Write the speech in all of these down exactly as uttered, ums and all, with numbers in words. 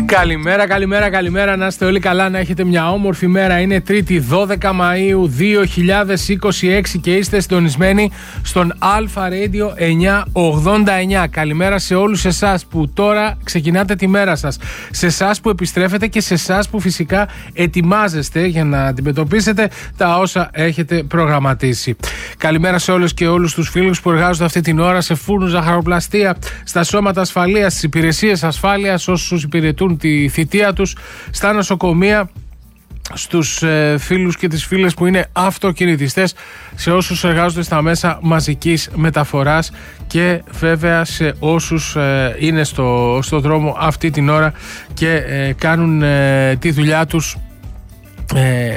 Καλημέρα, καλημέρα, καλημέρα. Να είστε όλοι καλά, να έχετε μια όμορφη μέρα. Είναι Τρίτη δώδεκα Μαΐου δύο χιλιάδες είκοσι έξι και είστε συντονισμένοι στον Alpha Radio εννιακόσια ογδόντα εννιά. Καλημέρα σε όλους εσάς που τώρα ξεκινάτε τη μέρα σας, σε εσάς που επιστρέφετε και σε εσάς που φυσικά ετοιμάζεστε για να αντιμετωπίσετε τα όσα έχετε προγραμματίσει. Καλημέρα σε όλους και όλους τους φίλους που εργάζονται αυτή την ώρα σε φούρνους, ζαχαροπλαστεία, στα σώματα ασφαλείας, στις υπηρεσίες ασφάλειας, όσους υπηρετούν τη θητεία τους, στα νοσοκομεία, στους ε, φίλους και τις φίλες που είναι αυτοκινητιστές, σε όσους εργάζονται στα μέσα μαζικής μεταφοράς και βέβαια σε όσους ε, είναι στο, στο δρόμο αυτή την ώρα και ε, κάνουν ε, τη δουλειά τους Ε,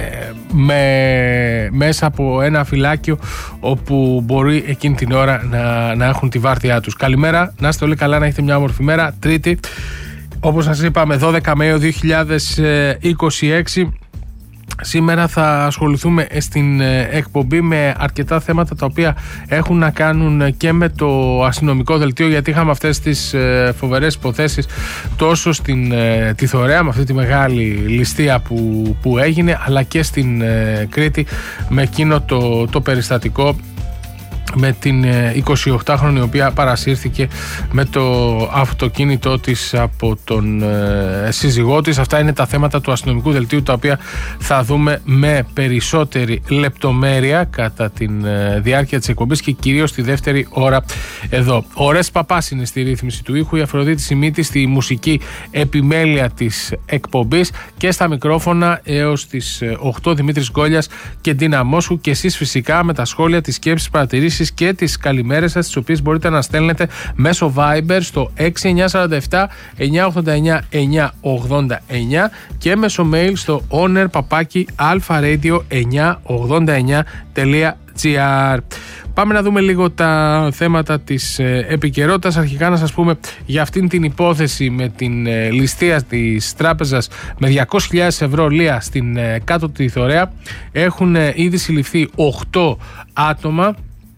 με, μέσα από ένα φυλάκιο όπου μπορεί εκείνη την ώρα να, να έχουν τη βάρδιά τους. Καλημέρα, να είστε όλοι καλά, να έχετε μια όμορφη μέρα. Τρίτη, όπως σας είπαμε, δώδεκα Μαΐου δύο χιλιάδες είκοσι έξι. Σήμερα θα ασχοληθούμε στην εκπομπή με αρκετά θέματα τα οποία έχουν να κάνουν και με το αστυνομικό δελτίο, γιατί είχαμε αυτές τις φοβερές υποθέσεις τόσο στην τη Θωρέα με αυτή τη μεγάλη ληστεία που, που έγινε, αλλά και στην Κρήτη με εκείνο το, το περιστατικό με την εικοσιοκτάχρονη η οποία παρασύρθηκε με το αυτοκίνητό της από τον ε, σύζυγό της. Αυτά είναι τα θέματα του αστυνομικού δελτίου, τα οποία θα δούμε με περισσότερη λεπτομέρεια κατά τη ε, διάρκεια της εκπομπής και κυρίως στη δεύτερη ώρα εδώ. Ο Ρες Παπάς είναι στη ρύθμιση του ήχου, η Αφροδίτη Σιμίτη στη μουσική επιμέλεια της εκπομπής και στα μικρόφωνα έως τις οκτώ Δημήτρης Γκόλιας και Ντίνα Μόσχου, και εσείς φυσικά με τα σχόλια, τις σκέψεις, παρατηρήσεις και τις καλημέρες σας, τις οποίες μπορείτε να στέλνετε μέσω Viber στο έξι εννιά τέσσερα επτά εννιά οκτώ εννιά εννιά ογδόντα εννιά και μέσω mail στο owner παπάκι alpharadio εννιακόσια ογδόντα εννιά τελεία τζι άρ. Πάμε να δούμε λίγο τα θέματα της ε, επικαιρότητας. Αρχικά να σας πούμε για αυτήν την υπόθεση με την ε, ληστεία της τράπεζας με διακόσιες χιλιάδες ευρώ λία στην ε, κάτω τη Θωρέα. Έχουν ε, ήδη συλληφθεί οκτώ άτομα,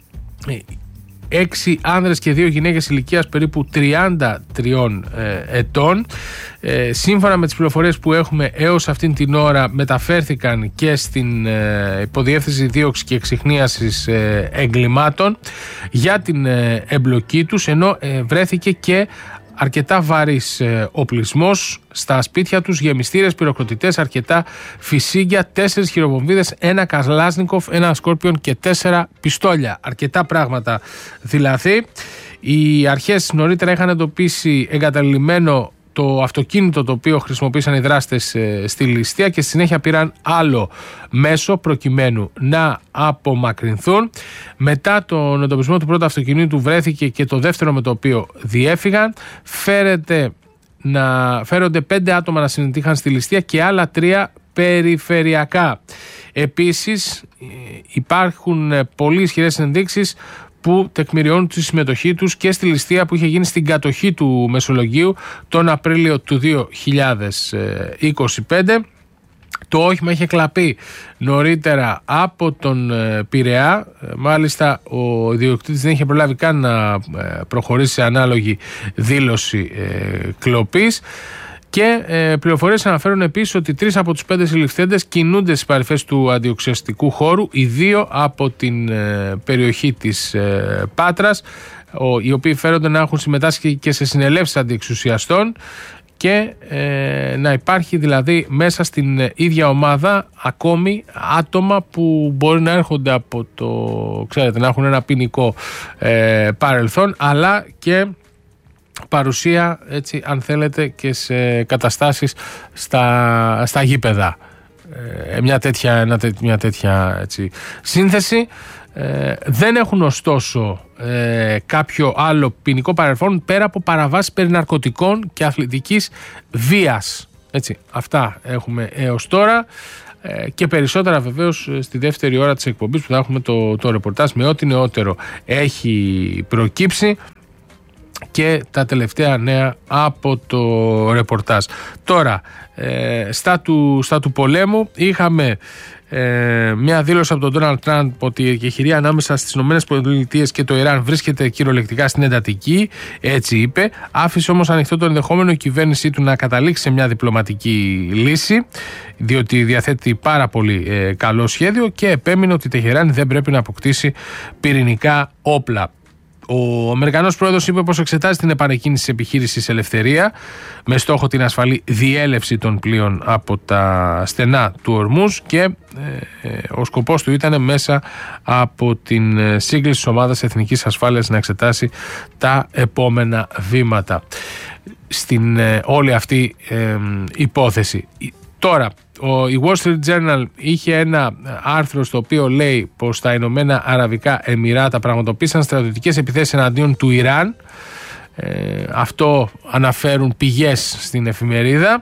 έξι άνδρες και δύο γυναίκες ηλικίας περίπου τριάντα τριών ε, ετών. Ε, σύμφωνα με τις πληροφορίες που έχουμε έως αυτήν την ώρα, μεταφέρθηκαν και στην ε, υποδιεύθυνση δίωξης και εξιχνίασης ε, εγκλημάτων για την ε, εμπλοκή τους, ενώ ε, βρέθηκε και αρκετά βαρύς ε, οπλισμός στα σπίτια τους, γεμιστήρες, πυροκροτητές, αρκετά φυσίγγια, τέσσερις χειροβομβίδες, ένα Καλάσνικοφ, ένα Σκόρπιον και τέσσερα πιστόλια. Αρκετά πράγματα δηλαδή. Οι αρχές νωρίτερα είχαν εντοπίσει εγκαταλειμμένο το αυτοκίνητο το οποίο χρησιμοποίησαν οι δράστες ε, στη ληστεία και στη συνέχεια πήραν άλλο μέσο προκειμένου να απομακρυνθούν. Μετά τον εντοπισμό του πρώτου αυτοκινήτου βρέθηκε και το δεύτερο με το οποίο διέφυγαν. Φέρεται να, φέρονται πέντε άτομα να συμμετείχαν στη ληστεία και άλλα τρία περιφερειακά. Επίσης υπάρχουν πολύ ισχυρές ενδείξεις που τεκμηριώνουν τη συμμετοχή τους και στη ληστεία που είχε γίνει στην κατοχή του Μεσολογγίου τον Απρίλιο του δύο χιλιάδες είκοσι πέντε. Το όχημα είχε κλαπεί νωρίτερα από τον Πειραιά. Μάλιστα ο ιδιοκτήτης δεν είχε προλάβει καν να προχωρήσει σε ανάλογη δήλωση κλοπής. Και ε, πληροφορίες αναφέρουν επίσης ότι τρεις από τους πέντε συλληφθέντες κινούνται στις παρυφές του αντιοξιαστικού χώρου, οι δύο από την ε, περιοχή της ε, Πάτρας, ο, οι οποίοι φέρονται να έχουν συμμετάσχει και σε συνελεύσεις αντιεξουσιαστών και ε, να υπάρχει δηλαδή μέσα στην ε, ίδια ομάδα ακόμη άτομα που μπορεί να έρχονται από το, ξέρετε, να έχουν ένα ποινικό ε, παρελθόν, αλλά και παρουσία, έτσι, αν θέλετε, και σε καταστάσεις στα, στα γήπεδα. Ε, μια τέτοια, μια τέτοια έτσι, σύνθεση. Ε, δεν έχουν ωστόσο ε, κάποιο άλλο ποινικό παρελθόν πέρα από παραβάσεις περί ναρκωτικών και αθλητικής βίας. Έτσι, αυτά έχουμε έως τώρα. Ε, και περισσότερα βεβαίως στη δεύτερη ώρα της εκπομπής που θα έχουμε το, το ρεπορτάζ με ό,τι νεότερο έχει προκύψει και τα τελευταία νέα από το ρεπορτάζ. Τώρα, ε, στα, του, στα του πολέμου είχαμε Ε, μια δήλωση από τον Ντόναλντ Τραμπ ότι η εκεχηρία ανάμεσα στις ΗΠΑ και το Ιράν βρίσκεται κυριολεκτικά στην εντατική, έτσι είπε. Άφησε όμως ανοιχτό το ενδεχόμενο η κυβέρνησή του να καταλήξει σε μια διπλωματική λύση, διότι διαθέτει πάρα πολύ ε, καλό σχέδιο, και επέμεινε ότι η Τεχεράνη δεν πρέπει να αποκτήσει πυρηνικά όπλα. Ο Αμερικανός πρόεδρος είπε πως εξετάζει την επανεκκίνηση της επιχείρησης Ελευθερία με στόχο την ασφαλή διέλευση των πλοίων από τα στενά του Ορμούζ, και ε, ε, ο σκοπός του ήταν μέσα από την σύγκληση της Ομάδας Εθνικής Ασφάλειας να εξετάσει τα επόμενα βήματα στην ε, όλη αυτή ε, υπόθεση. Τώρα, ο, η Wall Street Journal είχε ένα άρθρο στο οποίο λέει πως τα Ηνωμένα Αραβικά Εμιράτα πραγματοποίησαν στρατιωτικές επιθέσεις εναντίον του Ιράν. Ε, αυτό αναφέρουν πηγές στην εφημερίδα,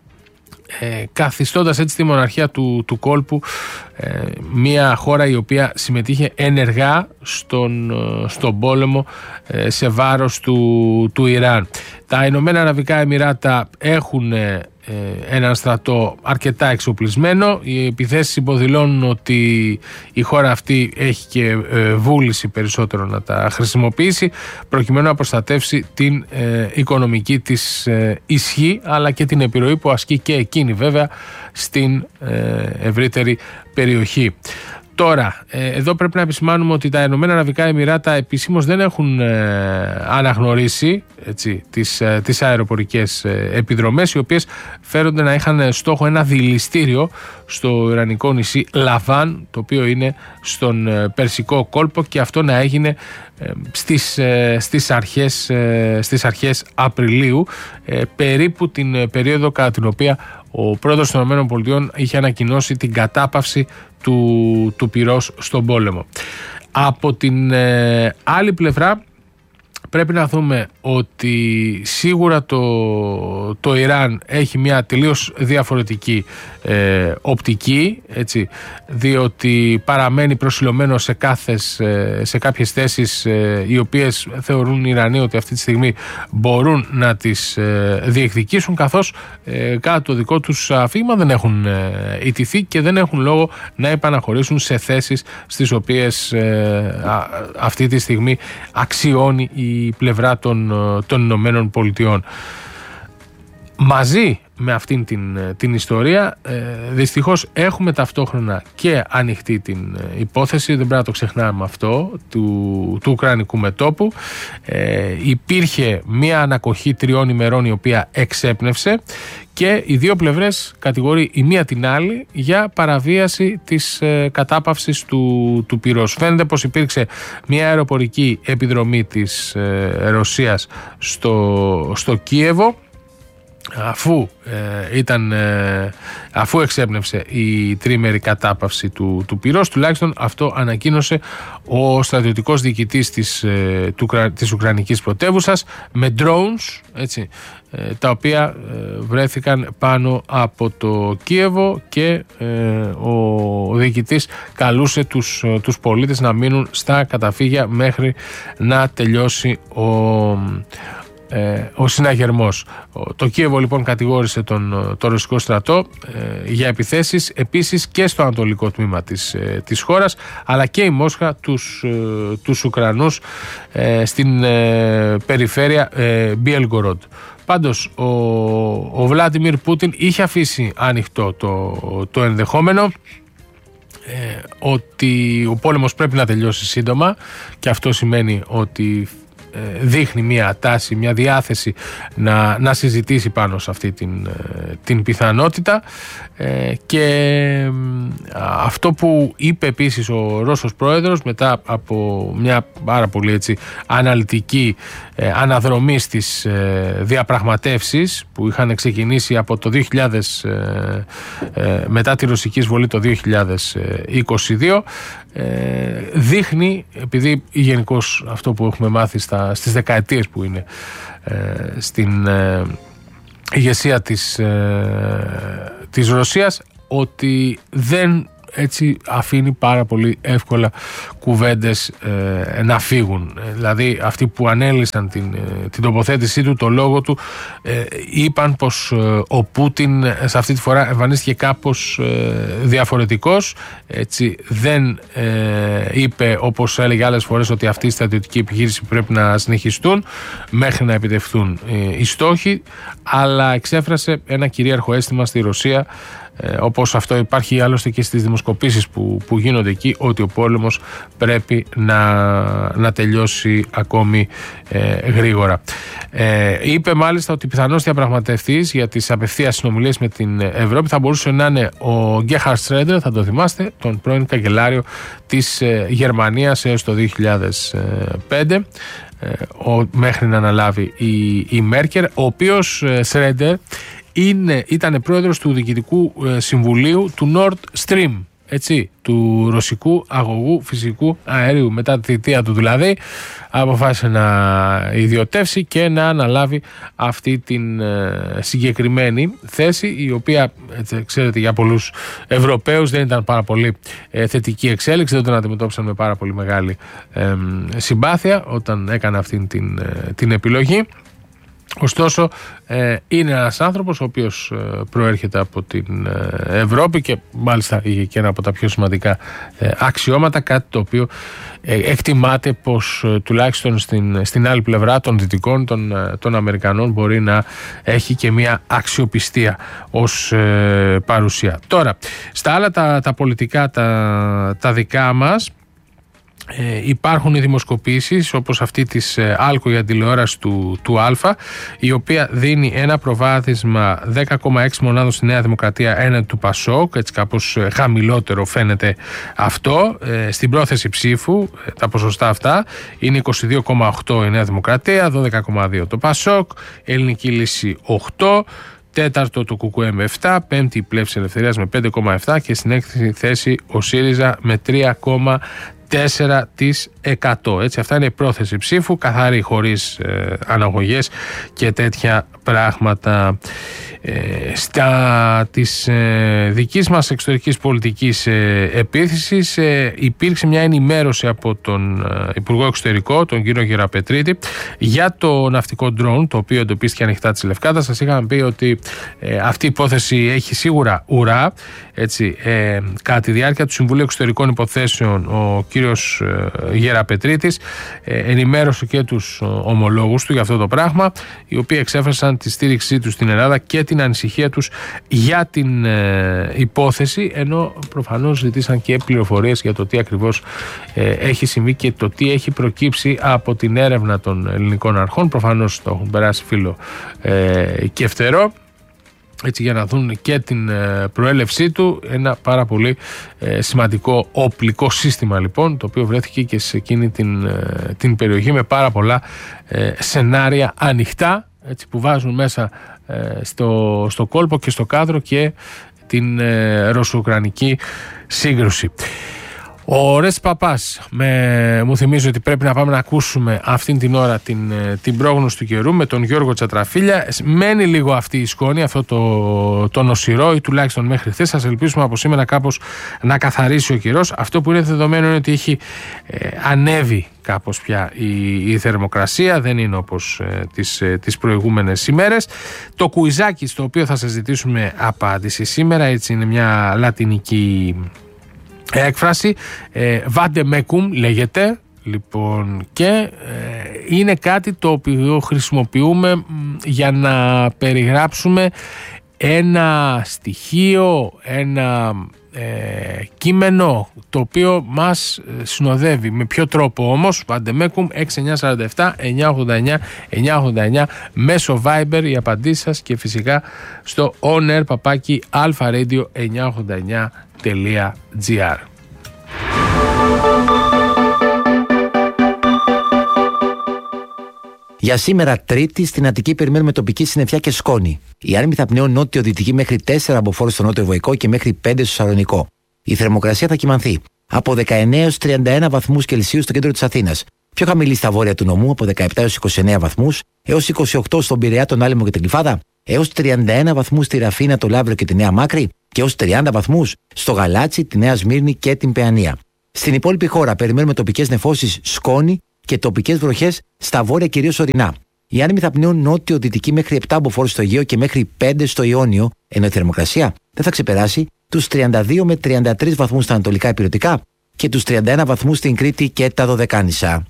ε, καθιστώντας έτσι τη μοναρχία του, του κόλπου ε, μια χώρα η οποία συμμετείχε ενεργά στον, στον πόλεμο ε, σε βάρος του, του Ιράν. Τα Ηνωμένα Αραβικά Εμιράτα έχουν έναν στρατό αρκετά εξοπλισμένο. Οι επιθέσεις υποδηλώνουν ότι η χώρα αυτή έχει και βούληση περισσότερο να τα χρησιμοποιήσει προκειμένου να προστατεύσει την ε, οικονομική της ε, ισχύ, αλλά και την επιρροή που ασκεί και εκείνη βέβαια στην ε, ευρύτερη περιοχή. Τώρα, εδώ πρέπει να επισημάνουμε ότι τα Ηνωμένα Αραβικά Εμιράτα επισήμως δεν έχουν αναγνωρίσει, έτσι, τις, τις αεροπορικές επιδρομές, οι οποίες φέρονται να είχαν στόχο ένα δηληστήριο στο ιρανικό νησί Λαβάν, το οποίο είναι στον Περσικό κόλπο, και αυτό να έγινε στις, στις, αρχές, στις αρχές Απριλίου, περίπου την περίοδο κατά την οποία ο πρόεδρος των ΗΠΑ είχε ανακοινώσει την κατάπαυση του, του πυρός στον πόλεμο. Από την ε, άλλη πλευρά πρέπει να δούμε ότι σίγουρα το, το Ιράν έχει μια τελείως διαφορετική ε, οπτική, έτσι, διότι παραμένει προσιλωμένο σε, κάθες, σε κάποιες θέσεις ε, οι οποίες θεωρούν οι Ιρανοί ότι αυτή τη στιγμή μπορούν να τις ε, διεκδικήσουν, καθώς ε, κατά το δικό τους αφήγημα δεν έχουν ε, ηττηθεί και δεν έχουν λόγο να επαναχωρήσουν σε θέσεις στις οποίες ε, α, αυτή τη στιγμή αξιώνει η πλευρά των, των Ηνωμένων Πολιτειών. Μαζί με αυτήν την, την ιστορία ε, δυστυχώς έχουμε ταυτόχρονα και ανοιχτή την υπόθεση, δεν πρέπει να το ξεχνάμε αυτό, του, του Ουκρανικού μετώπου. Ε, υπήρχε μια ανακοχή τριών ημερών η οποία εξέπνευσε, και οι δύο πλευρές κατηγορεί η μία την άλλη για παραβίαση της ε, κατάπαυσης του, του πυρός. Φαίνεται πως υπήρξε μια αεροπορική επιδρομή της ε, Ρωσίας στο, στο Κίεβο, αφού, ε, ήταν, ε, αφού εξέπνευσε η τρίμερη κατάπαυση του, του πυρός. Τουλάχιστον αυτό ανακοίνωσε ο στρατιωτικός διοικητής της, ε, του, της Ουκρανικής πρωτεύουσας με drones, έτσι, ε, τα οποία ε, βρέθηκαν πάνω από το Κίεβο, και ε, ο διοικητής καλούσε τους, τους πολίτες να μείνουν στα καταφύγια μέχρι να τελειώσει ο ο συναγερμός. Το Κίεβο λοιπόν κατηγόρησε τον, τον ρωσικό στρατό ε, για επιθέσεις επίσης και στο ανατολικό τμήμα της, ε, της χώρας, αλλά και η Μόσχα τους, ε, τους Ουκρανούς ε, στην ε, περιφέρεια ε, Μπιελγκορόντ. Πάντως ο, ο Βλάντιμιρ Πούτιν είχε αφήσει ανοιχτό το, το ενδεχόμενο ε, ότι ο πόλεμος πρέπει να τελειώσει σύντομα, και αυτό σημαίνει ότι δείχνει μια τάση, μια διάθεση να, να συζητήσει πάνω σε αυτή την, την πιθανότητα, ε, και αυτό που είπε επίσης ο Ρώσος πρόεδρος μετά από μια πάρα πολύ, έτσι, αναλυτική ε, αναδρομή στις ε, διαπραγματεύσεις που είχαν ξεκινήσει από το δύο χιλιάδες, ε, ε, μετά τη ρωσική εισβολή το δύο χιλιάδες είκοσι δύο, ε, δείχνει, επειδή γενικώς αυτό που έχουμε μάθει στα, στις δεκαετίες που είναι ε, στην ε, ηγεσία της, ε, της Ρωσίας, ότι δεν έτσι αφήνει πάρα πολύ εύκολα κουβέντες ε, να φύγουν. Δηλαδή αυτοί που ανέλησαν την, την τοποθέτησή του, το λόγο του, ε, είπαν πως ε, ο Πούτιν σε αυτή τη φορά εμφανίστηκε κάπως ε, διαφορετικός, έτσι δεν ε, είπε όπως έλεγε άλλες φορές ότι αυτή η στρατιωτική επιχείρηση πρέπει να συνεχιστούν μέχρι να επιτευχθούν ε, οι στόχοι, αλλά εξέφρασε ένα κυρίαρχο αίσθημα στη Ρωσία, ε, όπως αυτό υπάρχει άλλωστε και στις δημοσκοπήσεις που, που γίνονται εκεί, ότι ο πόλεμος πρέπει να, να τελειώσει ακόμη ε, γρήγορα. Ε, είπε μάλιστα ότι πιθανώς διαπραγματευτής για τις απευθείας συνομιλίες με την Ευρώπη θα μπορούσε να είναι ο Γκέχαρντ Σρέντερ, θα το θυμάστε, τον πρώην καγκελάριο της ε, Γερμανίας έως το δύο χιλιάδες πέντε, ε, ο, μέχρι να αναλάβει η, η Μέρκελ, ο οποίος ε, Σρέντερ είναι, ήταν πρόεδρος του Διοικητικού ε, Συμβουλίου του Nord Stream, έτσι, του ρωσικού αγωγού φυσικού αερίου. Μετά τη θητεία του δηλαδή αποφάσισε να ιδιωτεύσει και να αναλάβει αυτή την ε, συγκεκριμένη θέση, η οποία, έτσι, ξέρετε, για πολλούς Ευρωπαίους δεν ήταν πάρα πολύ ε, θετική εξέλιξη, δεν τον αντιμετώπισαν με πάρα πολύ μεγάλη ε, συμπάθεια όταν έκανε αυτή την, ε, την επιλογή. Ωστόσο ε, είναι ένας άνθρωπος ο οποίος ε, προέρχεται από την ε, Ευρώπη και μάλιστα είχε και ένα από τα πιο σημαντικά ε, αξιώματα, κάτι το οποίο ε, εκτιμάται πως ε, τουλάχιστον στην, στην άλλη πλευρά των Δυτικών, των, ε, των Αμερικανών, μπορεί να έχει και μια αξιοπιστία ως ε, παρουσία. Τώρα, στα άλλα τα, τα πολιτικά τα, τα δικά μας, Ε, υπάρχουν οι δημοσκοπήσεις όπως αυτή της ε, Άλκο για τηλεόραση του, του Α, η οποία δίνει ένα προβάδισμα δέκα κόμμα έξι μονάδων στη Νέα Δημοκρατία έναντι του Πασόκ, έτσι κάπως ε, χαμηλότερο φαίνεται αυτό. Ε, στην πρόθεση ψήφου ε, τα ποσοστά αυτά είναι είκοσι δύο κόμμα οκτώ η Νέα Δημοκρατία, δώδεκα κόμμα δύο το Πασόκ, Ελληνική Λύση οκτώ, τέταρτο το Κουκουέ με επτά, πέμπτη η Πλεύση Ελευθερίας με πέντε κόμμα επτά και στην έκτη θέση ο ΣΥΡΙΖΑ με τρία κόμμα τέσσερα τοις εκατό. Έτσι, αυτά είναι η πρόθεση ψήφου, καθαρή, χωρίς ε, αναγωγές και τέτοια πράγματα. Ε, στα της ε, δικής μας εξωτερικής πολιτικής ε, επίθεσης ε, υπήρξε μια ενημέρωση από τον ε, Υπουργό Εξωτερικό, τον κύριο Γεραπετρίτη, για το ναυτικό ντρόουν, το οποίο εντοπίστηκε ανοιχτά της Λευκάδας. Σας είχαμε πει ότι ε, αυτή η υπόθεση έχει σίγουρα ουρά. Έτσι, ε, κατά τη διάρκεια του Συμβουλίου Εξωτερικών Υποθέσεων, ο κύριος ε, Γεραπετρίτης ε, ενημέρωσε και τους ε, ομολόγους του για αυτό το πράγμα, οι οποίοι εξέφρασαν τη στήριξή τους στην Ελλάδα και την ανησυχία τους για την ε, υπόθεση, ενώ προφανώς ζητήσαν και πληροφορίες για το τι ακριβώς ε, έχει συμβεί και το τι έχει προκύψει από την έρευνα των ελληνικών αρχών. Προφανώς το έχουν περάσει φύλλο ε, και φτερό, έτσι, για να δουν και την ε, προέλευσή του. Ένα πάρα πολύ ε, σημαντικό οπλικό σύστημα λοιπόν, το οποίο βρέθηκε και σε εκείνη την, ε, την περιοχή, με πάρα πολλά ε, σενάρια ανοιχτά, έτσι, που βάζουν μέσα ε, στο, στο κόλπο και στο κάδρο και την ε, ρωσο-ουκρανική σύγκρουση. Ο Ρες Παπάς με, μου θυμίζει ότι πρέπει να πάμε να ακούσουμε αυτήν την ώρα την, την πρόγνωση του καιρού με τον Γιώργο Τσατραφίλια. Μένει λίγο αυτή η σκόνη, αυτό το, το νοσηρό, ή τουλάχιστον μέχρι χθες. Σας ελπίσουμε από σήμερα κάπως να καθαρίσει ο καιρός. Αυτό που είναι δεδομένο είναι ότι έχει ε, ανέβει κάπως πια η, η θερμοκρασία, δεν είναι όπως ε, τις, ε, τις προηγούμενες ημέρες. Το κουιζάκι στο οποίο θα σας ζητήσουμε απάντηση σήμερα, έτσι, είναι μια λατινική έκφραση, βάντε μέκουμ λέγεται, λοιπόν, και ε, είναι κάτι το οποίο χρησιμοποιούμε για να περιγράψουμε ένα στοιχείο, ένα ε, κείμενο το οποίο μας συνοδεύει. Με ποιο τρόπο όμως? Βαντεμέκουμ έξι εννιά τέσσερα επτά εννιά ογδόντα εννιά εννιά ογδόντα εννιά, μέσω Viber οι απαντήσεις σας, και φυσικά στο on air παπάκι alpharadio εννιά ογδόντα εννιά τελεία τζι άρ. Για σήμερα Τρίτη στην Αττική περιμένουμε τοπική συννεφιά και σκόνη. Η άνεμοι θα πνέουν νότιο-δυτική μέχρι τέσσερα από φόρο στο νότιο Βοϊκό και μέχρι πέντε στο Σαλονικό. Η θερμοκρασία θα κυμανθεί από δεκαεννέα έως τριάντα ένα βαθμούς Κελσίου στο κέντρο της Αθήνας. Πιο χαμηλή στα βόρεια του νομού από δεκαεπτά έως είκοσι εννέα βαθμούς, έως είκοσι οκτώ στον Πειραιά, τον Άλυμο και την Γλυφάδα, έως τριάντα ένα βαθμούς στη Ραφίνα, το Λαύριο και τη Νέα Μάκρη, και έως τριάντα βαθμούς στο Γαλάτσι, τη Νέα Σμύρνη και την Παιανία. Στην υπόλοιπη χώρα περιμένουμε τοπικές νεφώσεις σκόνη και τοπικές βροχές στα βόρεια κυρίως ορεινά. Οι άνεμοι θα πνέουν νότιο-δυτική μέχρι επτά μποφόρ στο Αιγαίο και μέχρι πέντε στο Ιόνιο, ενώ η θερμοκρασία δεν θα ξεπεράσει τους τριάντα δύο με τριάντα τρεις βαθμούς στα ανατολικά ηπειρωτικά και τους τριάντα ένα βαθμούς στην Κρήτη και τα Δωδεκάνησα.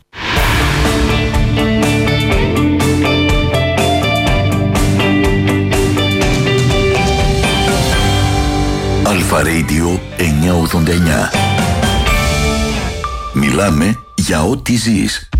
Αλφα Radio εννιακόσια ογδόντα εννιά. Μιλάμε για ό,τι ζεις.